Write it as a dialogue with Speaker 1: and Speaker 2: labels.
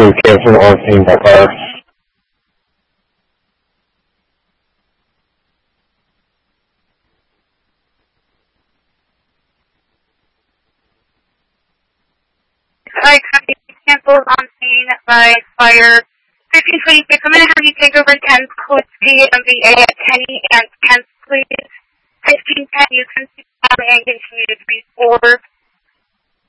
Speaker 1: to cancel on paying by card.
Speaker 2: I copy canceled on scene by fire. 1526, I'm going to have you take over 10th Cliffsy MVA at Kenny and 10th, please. 1510, you can see and continue to be 4.